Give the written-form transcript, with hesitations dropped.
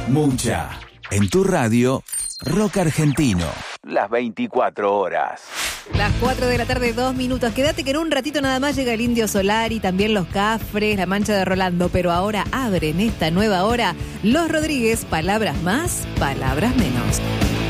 Mucha. En tu radio, rock argentino. Las 24 horas. Las 4 de la tarde, 2 minutos. Quédate que en un ratito nada más llega el Indio Solari, también los Cafres, la Mancha de Rolando. Pero ahora abren esta nueva hora Los Rodríguez, palabras más, palabras menos.